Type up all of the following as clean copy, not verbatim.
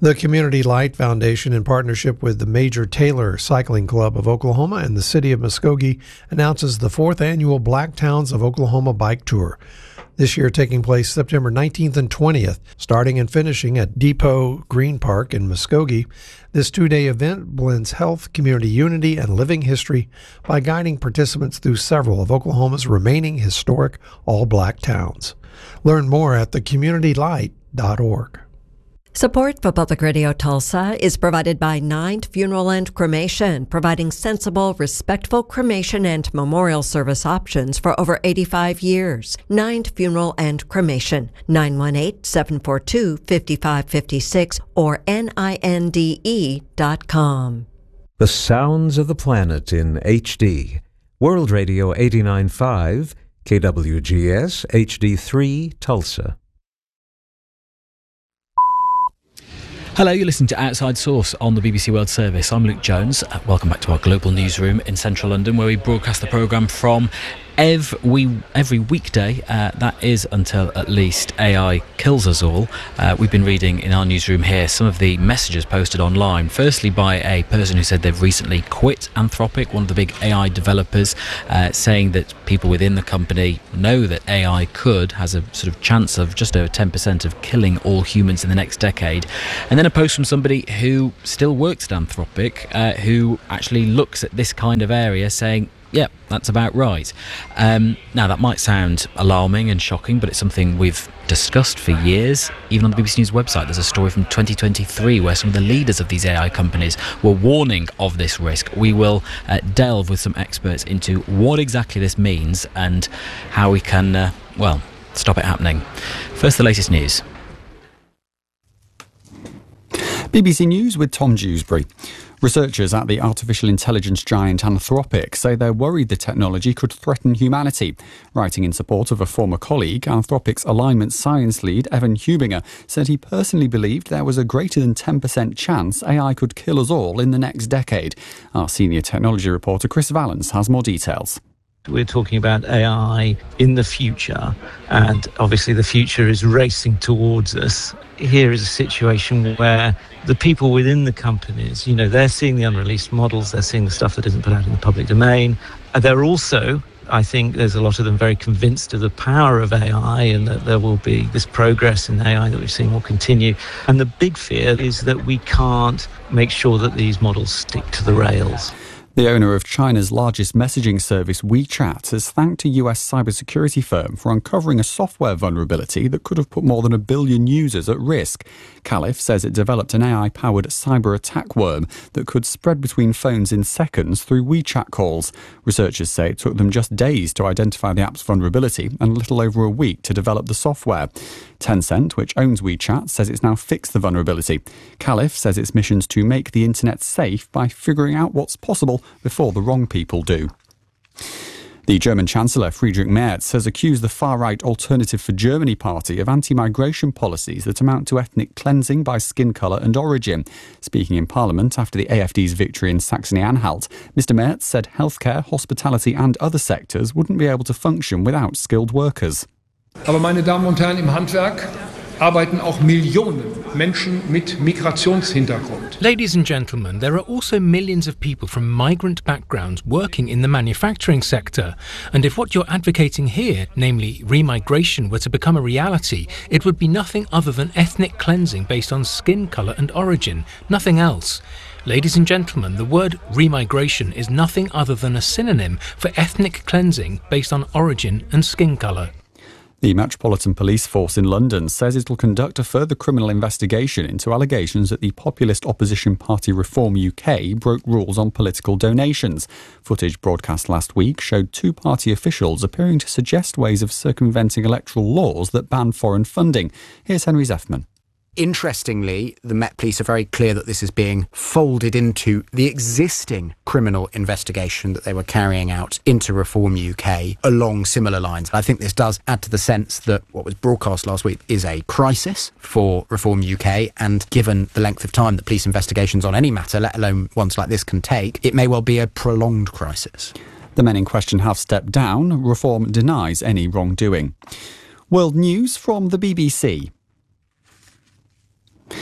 The Community Light Foundation, in partnership with the Major Taylor Cycling Club of Oklahoma and the city of Muskogee, announces the 4th annual Black Towns of Oklahoma Bike Tour. This year taking place September 19th and 20th, starting and finishing at Depot Green Park in Muskogee. This two-day event blends health, community unity, and living history by guiding participants through several of Oklahoma's remaining historic all-black towns. Learn more at thecommunitylight.org. Support for Public Radio Tulsa is provided by Ninth Funeral and Cremation, providing sensible, respectful cremation and memorial service options for over 85 years. Ninth Funeral and Cremation, 918-742-5556 or NINDE.com. The sounds of the planet in HD. World Radio 89.5, KWGS HD3 Tulsa. Hello, you're listening to Outside Source on the BBC World Service. I'm Luke Jones. Welcome back to our global newsroom in central London, where we broadcast the programme from every weekday. That is until at least AI kills us all. We've been reading in our newsroom here some of the messages posted online. Firstly, by a person who said they've recently quit Anthropic, one of the big AI developers, saying that people within the company know that AI has a sort of chance of just over 10% of killing all humans in the next decade. And then a post from somebody who still works at Anthropic, who actually looks at this kind of area saying, yeah, that's about right. Now, that might sound alarming and shocking, but it's something we've discussed for years. Even on the BBC News website, there's a story from 2023 where some of the leaders of these AI companies were warning of this risk. We will delve with some experts into what exactly this means and how we can, stop it happening. First, the latest news. BBC News with Tom Dewsbury. Researchers at the artificial intelligence giant Anthropic say they're worried the technology could threaten humanity. Writing in support of a former colleague, Anthropic's alignment science lead, Evan Hubinger, said he personally believed there was a greater than 10% chance AI could kill us all in the next decade. Our senior technology reporter Chris Valens has more details. We're talking about AI in the future, and obviously the future is racing towards us. Here is a situation where the people within the companies, they're seeing the unreleased models, they're seeing the stuff that isn't put out in the public domain. And they're also, I think there's a lot of them very convinced of the power of AI and that there will be this progress in AI that we've seen will continue. And the big fear is that we can't make sure that these models stick to the rails. The owner of China's largest messaging service, WeChat, has thanked a US cybersecurity firm for uncovering a software vulnerability that could have put more than 1 billion users at risk. Caliph says it developed an AI-powered cyber attack worm that could spread between phones in seconds through WeChat calls. Researchers say it took them just days to identify the app's vulnerability and a little over a week to develop the software. Tencent, which owns WeChat, says it's now fixed the vulnerability. Caliph says its mission's to make the internet safe by figuring out what's possible before the wrong people do. The German Chancellor Friedrich Merz has accused the far-right Alternative for Germany party of anti-migration policies that amount to ethnic cleansing by skin colour and origin. Speaking in Parliament after the AfD's victory in Saxony-Anhalt, Mr Merz said healthcare, hospitality and other sectors wouldn't be able to function without skilled workers. Aber meine Damen und Herren, im Handwerk arbeiten auch Millionen Menschen mit Migrationshintergrund. Ladies and gentlemen, there are also millions of people from migrant backgrounds working in the manufacturing sector. And if what you're advocating here, namely remigration, were to become a reality, it would be nothing other than ethnic cleansing based on skin colour and origin, nothing else. Ladies and gentlemen, the word remigration is nothing other than a synonym for ethnic cleansing based on origin and skin colour. The Metropolitan Police Force in London says it will conduct a further criminal investigation into allegations that the populist opposition party Reform UK broke rules on political donations. Footage broadcast last week showed two party officials appearing to suggest ways of circumventing electoral laws that ban foreign funding. Here's Henry Zeffman. Interestingly, the Met Police are very clear that this is being folded into the existing criminal investigation that they were carrying out into Reform UK along similar lines. I think this does add to the sense that what was broadcast last week is a crisis for Reform UK, and given the length of time that police investigations on any matter, let alone ones like this, can take, it may well be a prolonged crisis. The men in question have stepped down. Reform denies any wrongdoing. World news from the BBC.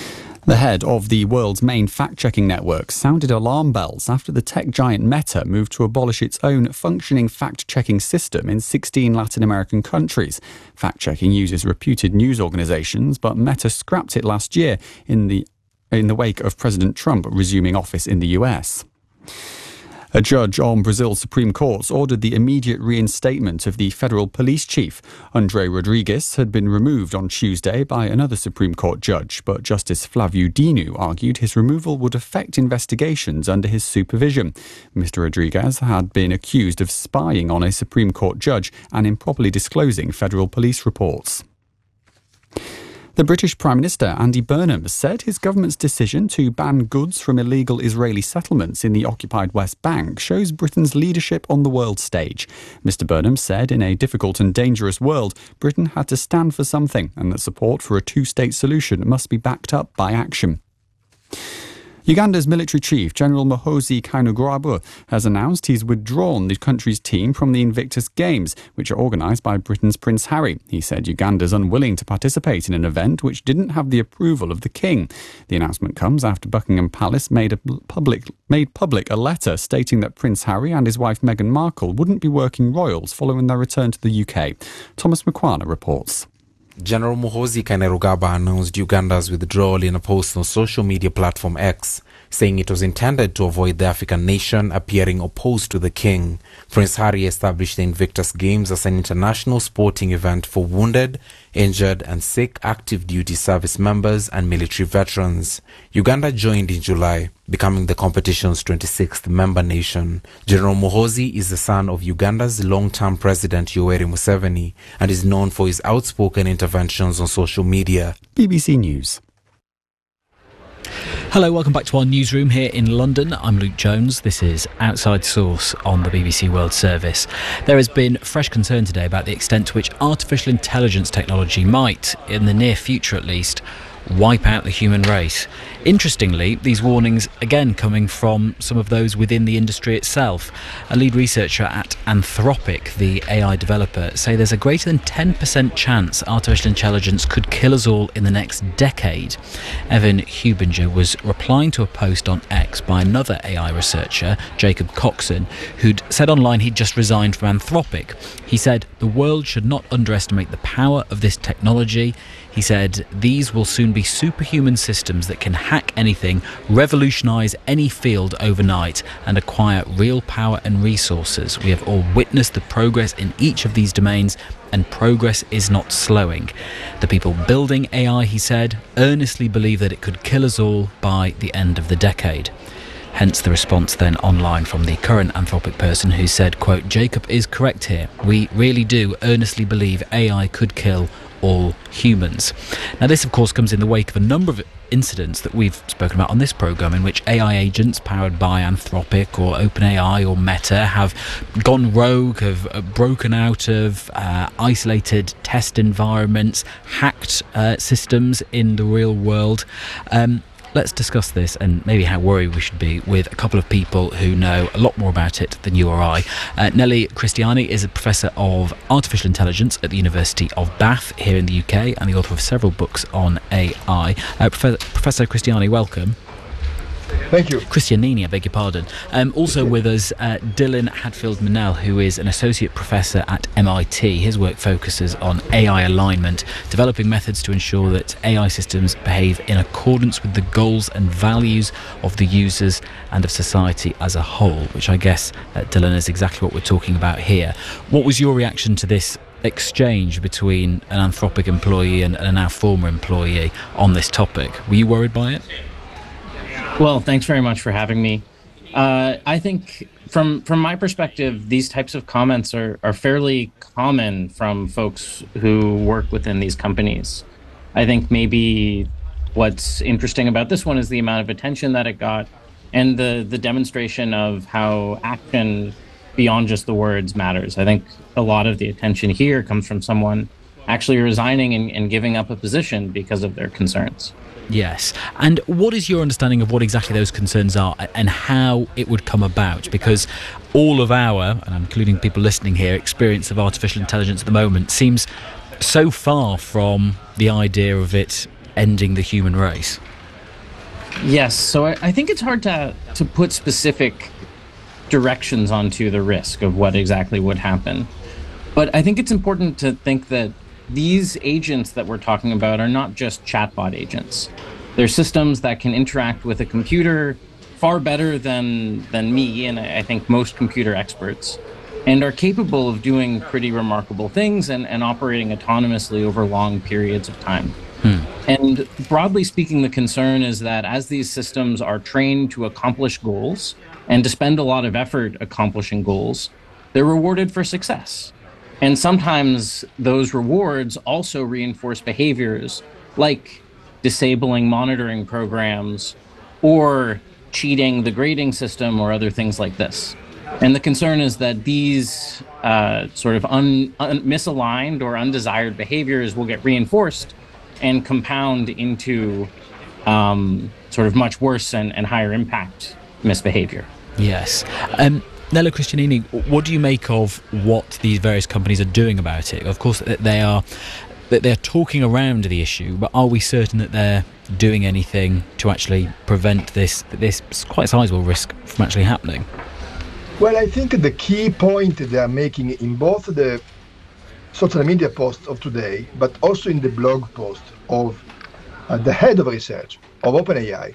The head of the world's main fact-checking network sounded alarm bells after the tech giant Meta moved to abolish its own functioning fact-checking system in 16 Latin American countries. Fact-checking uses reputed news organizations, but Meta scrapped it last year in the wake of President Trump resuming office in the US. A judge on Brazil's Supreme Court ordered the immediate reinstatement of the federal police chief. André Rodrigues had been removed on Tuesday by another Supreme Court judge, but Justice Flávio Dino argued his removal would affect investigations under his supervision. Mr. Rodrigues had been accused of spying on a Supreme Court judge and improperly disclosing federal police reports. The British Prime Minister Andy Burnham said his government's decision to ban goods from illegal Israeli settlements in the occupied West Bank shows Britain's leadership on the world stage. Mr. Burnham said in a difficult and dangerous world, Britain had to stand for something and that support for a two-state solution must be backed up by action. Uganda's military chief, General Muhoozi Kainerugaba, has announced he's withdrawn the country's team from the Invictus Games, which are organised by Britain's Prince Harry. He said Uganda's unwilling to participate in an event which didn't have the approval of the king. The announcement comes after Buckingham Palace made public a letter stating that Prince Harry and his wife Meghan Markle wouldn't be working royals following their return to the UK. Thomas Mkwana reports. General Muhoozi Kainerugaba announced Uganda's withdrawal in a post on social media platform X, saying it was intended to avoid the African nation appearing opposed to the king. Prince Harry established the Invictus Games as an international sporting event for wounded, injured and sick active duty service members and military veterans. Uganda joined in July, becoming the competition's 26th member nation. General Muhoozi is the son of Uganda's long-term president Yoweri Museveni and is known for his outspoken interventions on social media. BBC News. Hello, welcome back to our newsroom here in London. I'm Luke Jones. This is Outside Source on the BBC World Service. There has been fresh concern today about the extent to which artificial intelligence technology might, in the near future at least, wipe out the human race. Interestingly, these warnings again coming from some of those within the industry itself. A lead researcher at Anthropic, the AI developer, say there's a greater than 10% chance artificial intelligence could kill us all in the next decade. Evan Hubinger was replying to a post on X by another AI researcher, Jacob Coxon, who'd said online he'd just resigned from Anthropic. He said the world should not underestimate the power of this technology. He said these will soon be superhuman systems that can hack anything, revolutionise any field overnight and acquire real power and resources. We have all witnessed the progress in each of these domains, and progress is not slowing. The people building AI, he said, earnestly believe that it could kill us all by the end of the decade. Hence the response then online from the current Anthropic person who said, quote, Jacob is correct here. We really do earnestly believe AI could kill all humans. Now this of course comes in the wake of a number of incidents that we've spoken about on this programme in which AI agents powered by Anthropic or OpenAI or Meta have gone rogue, have broken out of isolated test environments, hacked systems in the real world. Let's discuss this and maybe how worried we should be with a couple of people who know a lot more about it than you or I. Nelly Christiani is a professor of artificial intelligence at the University of Bath here in the UK and the author of several books on AI. Professor Christiani, welcome. Thank you. Christianini, I beg your pardon. Also with us, Dylan Hadfield-Manel, who is an associate professor at MIT. His work focuses on AI alignment, developing methods to ensure that AI systems behave in accordance with the goals and values of the users and of society as a whole, which I guess, Dylan, is exactly what we're talking about here. What was your reaction to this exchange between an Anthropic employee and a now former employee on this topic? Were you worried by it? Well, thanks very much for having me. I think from my perspective, these types of comments are fairly common from folks who work within these companies. I think maybe what's interesting about this one is the amount of attention that it got and the demonstration of how action beyond just the words matters. I think a lot of the attention here comes from someone actually resigning and giving up a position because of their concerns. Yes. And what is your understanding of what exactly those concerns are and how it would come about? Because all of our, and I'm including people listening here, experience of artificial intelligence at the moment seems so far from the idea of it ending the human race. Yes, so I think it's hard to put specific directions onto the risk of what exactly would happen. But I think it's important to think that these agents that we're talking about are not just chatbot agents. They're systems that can interact with a computer far better than me, and I think most computer experts, and are capable of doing pretty remarkable things and operating autonomously over long periods of time. And broadly speaking, the concern is that as these systems are trained to accomplish goals and to spend a lot of effort accomplishing goals, they're rewarded for success. And sometimes those rewards also reinforce behaviors like disabling monitoring programs or cheating the grading system or other things like this. And the concern is that these sort of misaligned or undesired behaviors will get reinforced and compound into sort of much worse and higher impact misbehavior. Yes. Nello Christianini, what do you make of what these various companies are doing about it? Of course, they're talking around the issue, but are we certain that they're doing anything to actually prevent this quite sizable risk from actually happening? Well, I think the key point they are making in both the social media posts of today, but also in the blog post of the head of research of OpenAI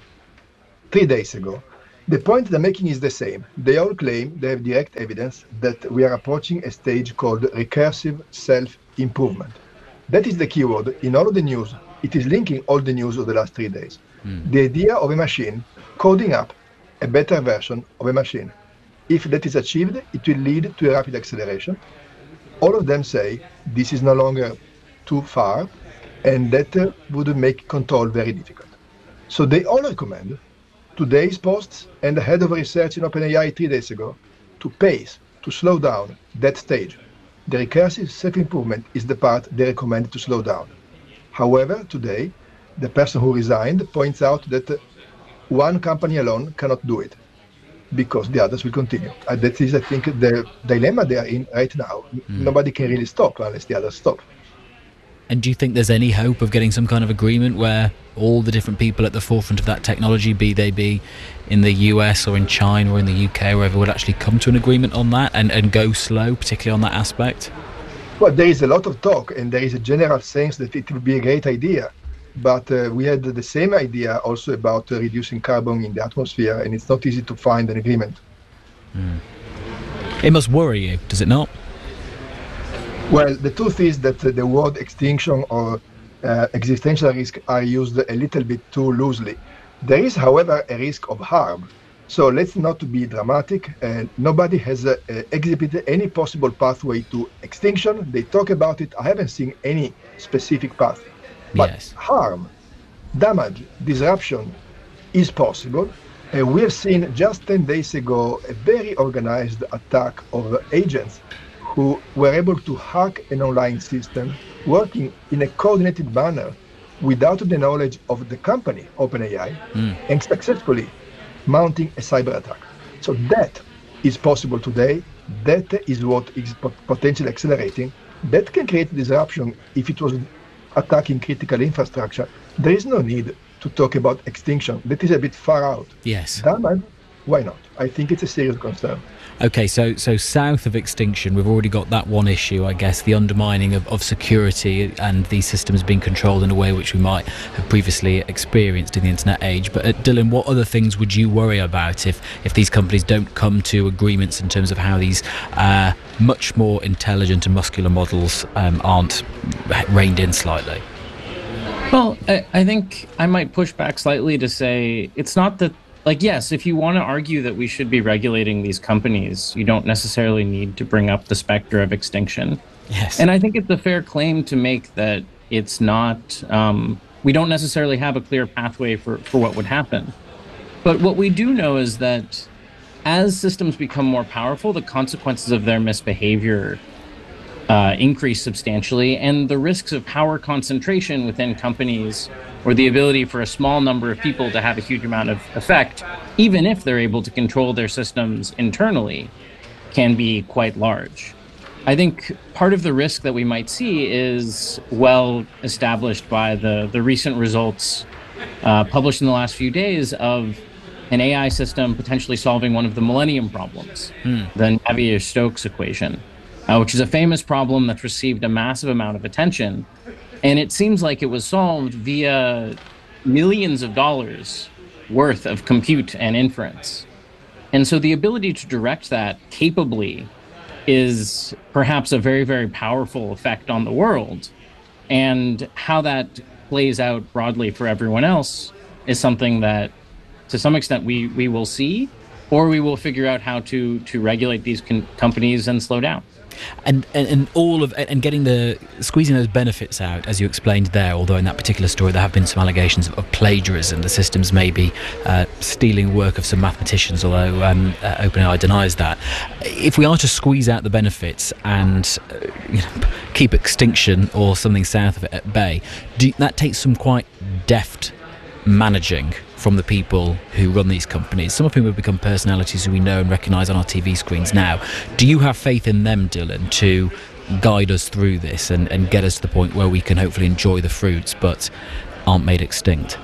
3 days ago, the point they're making is the same. They all claim they have direct evidence that we are approaching a stage called recursive self-improvement. That is the keyword in all of the news. It is linking all the news of the last 3 days. The idea of a machine coding up a better version of a machine. If that is achieved, it will lead to a rapid acceleration. All of them say this is no longer too far, and that would make control very difficult. So they all recommend today's posts and the head of research in OpenAI 3 days ago to pace, to slow down that stage. The recursive self-improvement is the part they recommend to slow down. However, today, the person who resigned points out that one company alone cannot do it because the others will continue. That is, I think, the dilemma they are in right now. Nobody can really stop unless the others stop. And do you think there's any hope of getting some kind of agreement where all the different people at the forefront of that technology, be they be in the US or in China or in the UK, wherever, would actually come to an agreement on that and go slow, particularly on that aspect? Well, there is a lot of talk, and there is a general sense that it would be a great idea. But we had the same idea also about reducing carbon in the atmosphere, and it's not easy to find an agreement. It must worry you, does it not? Well, the truth is that the word extinction or existential risk are used a little bit too loosely. There is, however, a risk of harm. So let's not be dramatic. Nobody has exhibited any possible pathway to extinction. They talk about it. I haven't seen any specific path. But harm, damage, disruption is possible. We have seen just 10 days ago a very organized attack of agents who were able to hack an online system working in a coordinated manner without the knowledge of the company, OpenAI, and successfully mounting a cyber attack. So that is possible today. That is what is potentially accelerating. That can create disruption if it was attacking critical infrastructure. There is no need to talk about extinction. That is a bit far out. Yes. Damage, why not? I think it's a serious concern. Okay, so south of extinction, we've already got that one issue, I guess, the undermining of security and these systems being controlled in a way which we might have previously experienced in the internet age. But Dylan, what other things would you worry about if these companies don't come to agreements in terms of how these much more intelligent and muscular models aren't reined in slightly? Well, I think I might push back slightly to say it's not that. Like, yes, if you want to argue that we should be regulating these companies, you don't necessarily need to bring up the specter of extinction. Yes. And I think it's a fair claim to make that it's not, we don't necessarily have a clear pathway for what would happen. But what we do know is that as systems become more powerful, the consequences of their misbehavior increase substantially, and the risks of power concentration within companies or the ability for a small number of people to have a huge amount of effect, even if they're able to control their systems internally, can be quite large. I think part of the risk that we might see is well established by the recent results published in the last few days of an AI system potentially solving one of the millennium problems, the Navier-Stokes equation, which is a famous problem that's received a massive amount of attention. And it seems like it was solved via millions of dollars worth of compute and inference. And so the ability to direct that capably is perhaps a very, very powerful effect on the world. And how that plays out broadly for everyone else is something that, to some extent, we will see, or we will figure out how to regulate these companies and slow down. And squeezing those benefits out, as you explained there, although in that particular story there have been some allegations of plagiarism. The systems may be stealing work of some mathematicians, although OpenAI denies that. If we are to squeeze out the benefits and keep extinction or something south of it at bay, that takes some quite deft managing from the people who run these companies, some of whom have become personalities who we know and recognise on our TV screens now. Do you have faith in them, Dylan, to guide us through this and get us to the point where we can hopefully enjoy the fruits but aren't made extinct?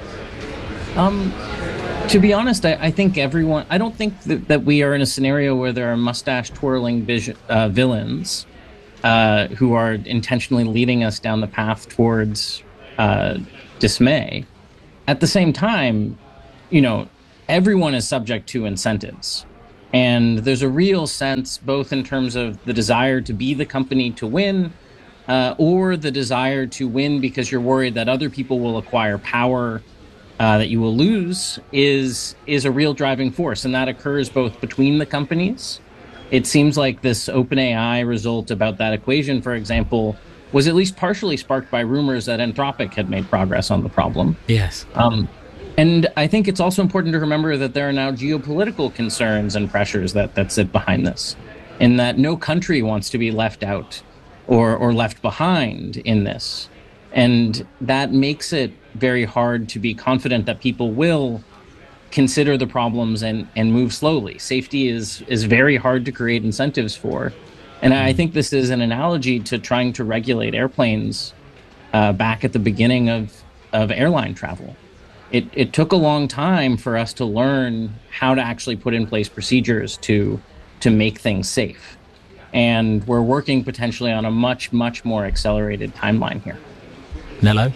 To be honest, I think everyone... I don't think that we are in a scenario where there are mustache-twirling villains who are intentionally leading us down the path towards dismay. At the same time, everyone is subject to incentives. And there's a real sense, both in terms of the desire to be the company to win, or the desire to win because you're worried that other people will acquire power that you will lose, is a real driving force. And that occurs both between the companies. It seems like this OpenAI result about that equation, for example, was at least partially sparked by rumors that Anthropic had made progress on the problem. Yes. And I think it's also important to remember that there are now geopolitical concerns and pressures that sit behind this, in that no country wants to be left out or left behind in this. And that makes it very hard to be confident that people will consider the problems and move slowly. Safety is very hard to create incentives for. And I think this is an analogy to trying to regulate airplanes back at the beginning of airline travel. It took a long time for us to learn how to actually put in place procedures to make things safe. And we're working potentially on a much, much more accelerated timeline here. Nello?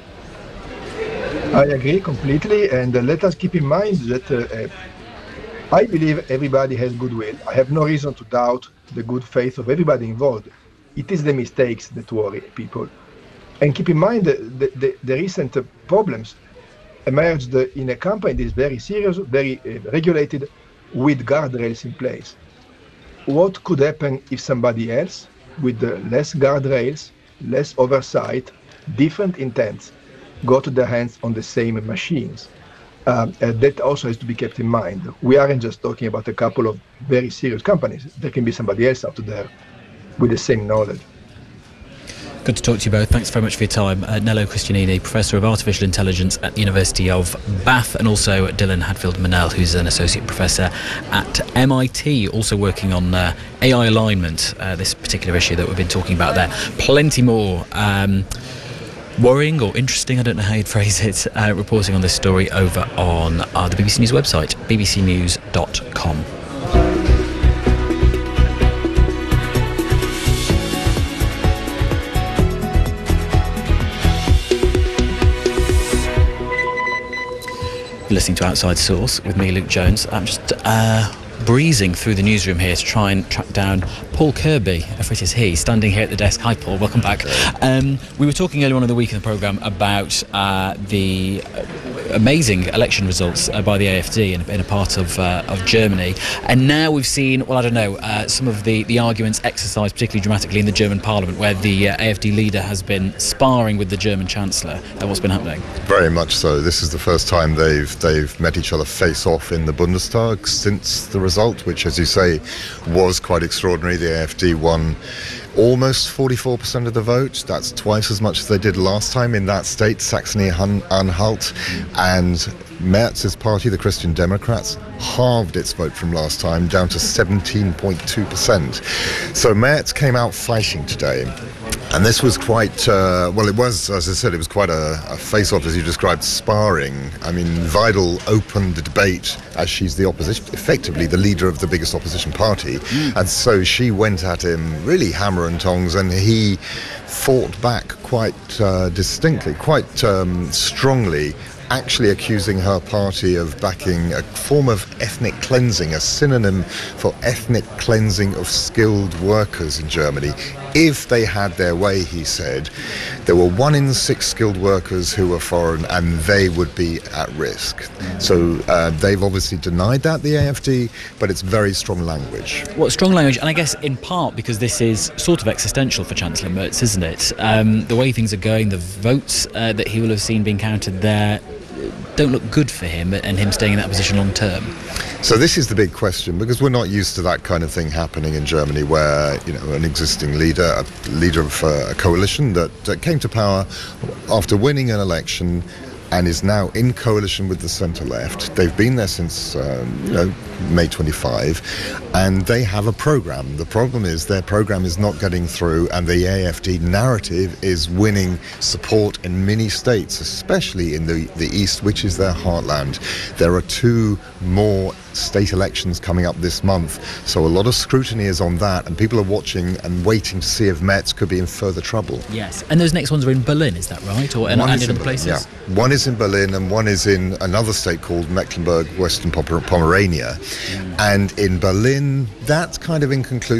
I agree completely. And let us keep in mind that I believe everybody has goodwill. I have no reason to doubt the good faith of everybody involved. It is the mistakes that worry people. And keep in mind the recent problems emerged in a company that is very serious, very regulated, with guardrails in place. What could happen if somebody else, with less guardrails, less oversight, different intents, got their hands on the same machines? That also has to be kept in mind. We aren't just talking about a couple of very serious companies. There can be somebody else out there with the same knowledge. Good to talk to you both. Thanks very much for your time. Nello Christianini, Professor of Artificial Intelligence at the University of Bath, and also Dylan Hadfield-Manel, who's an Associate Professor at MIT, also working on AI alignment, this particular issue that we've been talking about there. Plenty more worrying or interesting, I don't know how you'd phrase it, reporting on this story over on the BBC News website, bbcnews.com. Listening to Outside Source with me, Luke Jones. I'm just breezing through the newsroom here to try and track down Paul Kirby, if it is he, standing here at the desk. Hi, Paul, welcome back. We were talking earlier on in the week in the programme about the amazing election results by the AfD in a part of Germany, and now we've seen, well, I don't know, some of the arguments exercised particularly dramatically in the German parliament, where the AfD leader has been sparring with the German Chancellor. What's been happening? Very much so. This is the first time they've met each other face off in the Bundestag since the result, which, as you say, was quite extraordinary. The AfD won almost 44% of the vote. That's twice as much as they did last time in that state, Saxony-Anhalt. And Merz's party, the Christian Democrats, halved its vote from last time, down to 17.2%. So Merz came out fighting today. And this was quite, it was, as I said, it was quite a face-off, as you described, sparring. I mean, Vidal opened the debate as she's the opposition, effectively the leader of the biggest opposition party. And so she went at him really hammer and tongs, and he fought back quite distinctly, quite strongly, actually accusing her party of backing a form of ethnic cleansing, a synonym for ethnic cleansing of skilled workers in Germany. If they had their way, he said, there were 1 in 6 skilled workers who were foreign, and they would be at risk. So they've obviously denied that, the AfD, but it's very strong language. Well, strong language, and I guess in part because this is sort of existential for Chancellor Merz, isn't it? The way things are going, the votes that he will have seen being counted there don't look good for him and him staying in that position long term. So this is the big question, because we're not used to that kind of thing happening in Germany, where, you know, an existing leader, a leader of a coalition that came to power after winning an election and is now in coalition with the centre-left. They've been there since, May 25, and they have a programme. The problem is their programme is not getting through, and the AfD narrative is winning support in many states, especially in the East, which is their heartland. There are 2 more state elections coming up this month, so a lot of scrutiny is on that, and people are watching and waiting to see if Metz could be in further trouble. Yes, and those next ones are in Berlin, is that right? Or and in other places? Yeah. One is in Berlin, and one is in another state called Mecklenburg-Western Pomerania. And in Berlin, that's kind of inconclusive.